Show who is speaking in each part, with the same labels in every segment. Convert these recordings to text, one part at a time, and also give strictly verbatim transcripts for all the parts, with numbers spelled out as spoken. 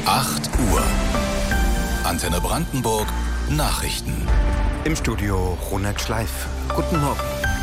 Speaker 1: acht Uhr. Antenne Brandenburg Nachrichten.
Speaker 2: Im Studio Ronald Schleif. Guten Morgen.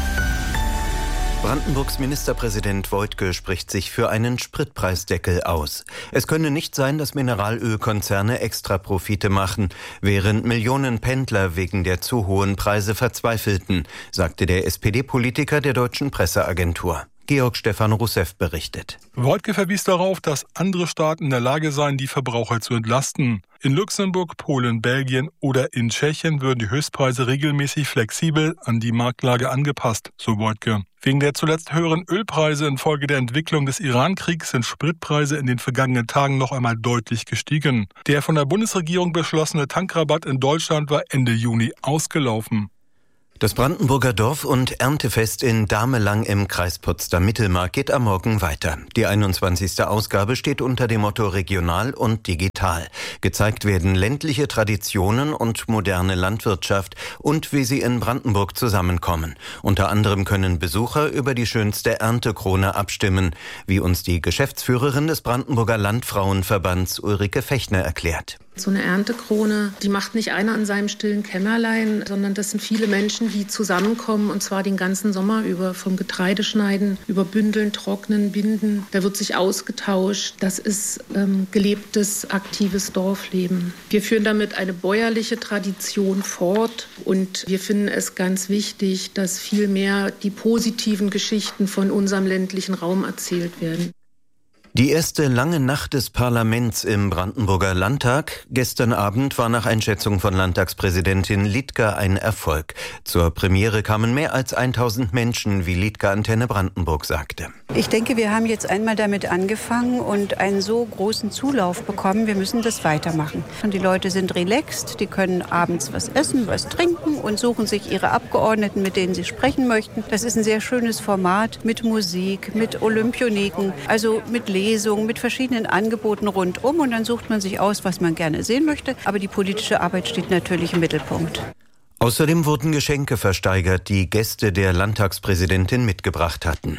Speaker 2: Brandenburgs Ministerpräsident Woidke spricht sich für einen Spritpreisdeckel aus. Es könne nicht sein, dass Mineralölkonzerne Extraprofite machen, während Millionen Pendler wegen der zu hohen Preise verzweifelten, sagte der S P D-Politiker der Deutschen Presseagentur. Georg Stefan Rousseff berichtet.
Speaker 3: Woidke verwies darauf, dass andere Staaten in der Lage seien, die Verbraucher zu entlasten. In Luxemburg, Polen, Belgien oder in Tschechien würden die Höchstpreise regelmäßig flexibel an die Marktlage angepasst, so Woidke. Wegen der zuletzt höheren Ölpreise infolge der Entwicklung des Iran-Kriegs sind Spritpreise in den vergangenen Tagen noch einmal deutlich gestiegen. Der von der Bundesregierung beschlossene Tankrabatt in Deutschland war Ende Juni ausgelaufen.
Speaker 2: Das Brandenburger Dorf- und Erntefest in Damelang im Kreis Potsdam-Mittelmark geht am Morgen weiter. Die einundzwanzigste Ausgabe steht unter dem Motto Regional und Digital. Gezeigt werden ländliche Traditionen und moderne Landwirtschaft und wie sie in Brandenburg zusammenkommen. Unter anderem können Besucher über die schönste Erntekrone abstimmen, wie uns die Geschäftsführerin des Brandenburger Landfrauenverbands Ulrike Fechner erklärt.
Speaker 4: So eine Erntekrone, die macht nicht einer an seinem stillen Kämmerlein, sondern das sind viele Menschen, die zusammenkommen, und zwar den ganzen Sommer über, vom Getreideschneiden über Bündeln, Trocknen, Binden. Da wird sich ausgetauscht. Das ist ähm, gelebtes, aktives Dorfleben. Wir führen damit eine bäuerliche Tradition fort und wir finden es ganz wichtig, dass viel mehr die positiven Geschichten von unserem ländlichen Raum erzählt werden.
Speaker 2: Die erste lange Nacht des Parlaments im Brandenburger Landtag gestern Abend war nach Einschätzung von Landtagspräsidentin Liedger ein Erfolg. Zur Premiere kamen mehr als tausend Menschen, wie Liedger Antenne Brandenburg sagte.
Speaker 5: Ich denke, wir haben jetzt einmal damit angefangen und einen so großen Zulauf bekommen. Wir müssen das weitermachen. Und die Leute sind relaxed, die können abends was essen, was trinken und suchen sich ihre Abgeordneten, mit denen sie sprechen möchten. Das ist ein sehr schönes Format mit Musik, mit Olympioniken, also mit Leben. Mit verschiedenen Angeboten rundum und dann sucht man sich aus, was man gerne sehen möchte. Aber die politische Arbeit steht natürlich im Mittelpunkt.
Speaker 2: Außerdem wurden Geschenke versteigert, die Gäste der Landtagspräsidentin mitgebracht hatten.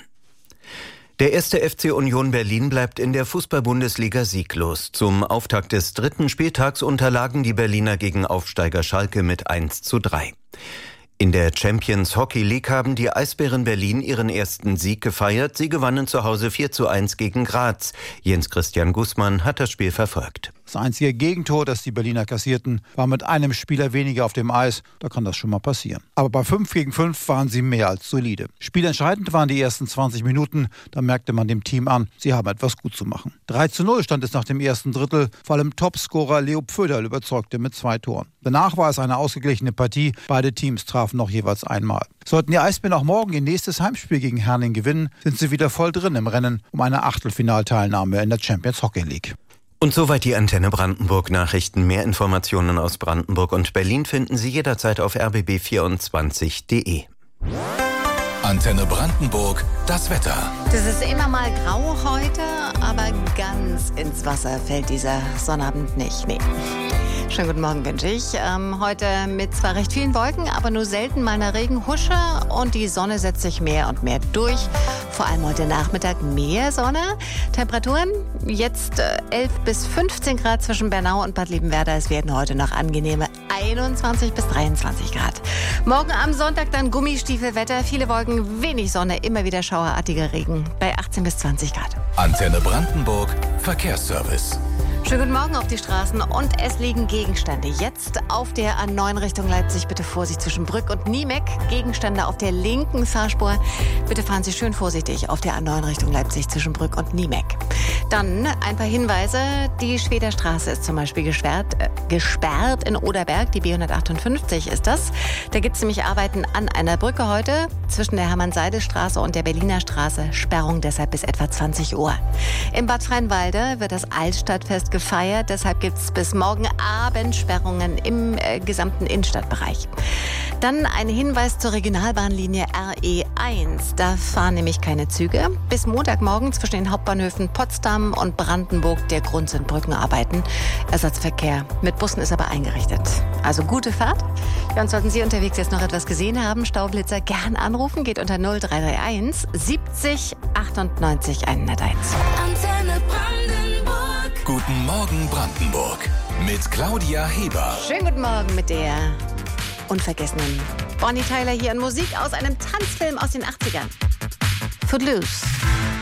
Speaker 2: Der erste F C Union Berlin bleibt in der Fußball-Bundesliga sieglos. Zum Auftakt des dritten Spieltags unterlagen die Berliner gegen Aufsteiger Schalke mit eins zu drei. In der Champions Hockey League haben die Eisbären Berlin ihren ersten Sieg gefeiert. Sie gewannen zu Hause vier zu eins gegen Graz. Jens Christian Gußmann hat das Spiel verfolgt.
Speaker 6: Das einzige Gegentor, das die Berliner kassierten, war mit einem Spieler weniger auf dem Eis. Da kann das schon mal passieren. Aber bei fünf gegen fünf waren sie mehr als solide. Spielentscheidend waren die ersten zwanzig Minuten. Da merkte man dem Team an, sie haben etwas gut zu machen. drei zu null stand es nach dem ersten Drittel. Vor allem Topscorer Leo Pföderl überzeugte mit zwei Toren. Danach war es eine ausgeglichene Partie. Beide Teams trafen noch jeweils einmal. Sollten die Eisbären auch morgen ihr nächstes Heimspiel gegen Herning gewinnen, sind sie wieder voll drin im Rennen um eine Achtelfinalteilnahme in der Champions Hockey League.
Speaker 2: Und soweit die Antenne Brandenburg Nachrichten. Mehr Informationen aus Brandenburg und Berlin finden Sie jederzeit auf r b b vierundzwanzig punkt de.
Speaker 1: Antenne Brandenburg, das Wetter.
Speaker 7: Das ist immer mal grau heute, aber ganz ins Wasser fällt dieser Sonnabend nicht. Nee. Schönen guten Morgen wünsche ich. Ähm, heute mit zwar recht vielen Wolken, aber nur selten mal eine Regenhusche und die Sonne setzt sich mehr und mehr durch. Vor allem heute Nachmittag mehr Sonne. Temperaturen jetzt äh, elf bis fünfzehn Grad zwischen Bernau und Bad Liebenwerda. Es werden heute noch angenehme einundzwanzig bis dreiundzwanzig Grad. Morgen am Sonntag dann Gummistiefelwetter, viele Wolken, wenig Sonne, immer wieder schauerartiger Regen bei achtzehn bis zwanzig Grad.
Speaker 1: Antenne Brandenburg, Verkehrsservice.
Speaker 7: Schönen guten Morgen auf die Straßen und es liegen Gegenstände. Jetzt auf der A neun Richtung Leipzig, bitte Vorsicht zwischen Brück und Niemeck. Gegenstände auf der linken Fahrspur. Bitte fahren Sie schön vorsichtig auf der A neun Richtung Leipzig zwischen Brück und Niemeck. Dann ein paar Hinweise. Die Schweder Straße ist zum Beispiel gesperrt, äh, gesperrt in Oderberg. Die B hundertachtundfünfzig ist das. Da gibt es nämlich Arbeiten an einer Brücke heute zwischen der Hermann-Seidel-Straße und der Berliner Straße. Sperrung deshalb bis etwa zwanzig Uhr. Im Bad Freienwalde wird das Altstadtfest gefeiert. Deshalb gibt es bis morgen Abend Sperrungen im äh, gesamten Innenstadtbereich. Dann ein Hinweis zur Regionalbahnlinie R E eins. Da fahren nämlich keine Züge. Bis Montagmorgen zwischen den Hauptbahnhöfen Potsdam und Brandenburg der Grund sind Brückenarbeiten. Ersatzverkehr mit Bussen ist aber eingerichtet. Also gute Fahrt. Ja, und sollten Sie unterwegs jetzt noch etwas gesehen haben, Staublitzer gern anrufen. Geht unter null drei drei eins siebzig achtundneunzig hunderteins.
Speaker 8: Antenne Brandenburg.
Speaker 1: Guten Morgen Brandenburg mit Claudia Heber.
Speaker 7: Schönen guten Morgen mit der unvergessenen Bonnie Tyler hier in Musik aus einem Tanzfilm aus den achtzigern. Footloose.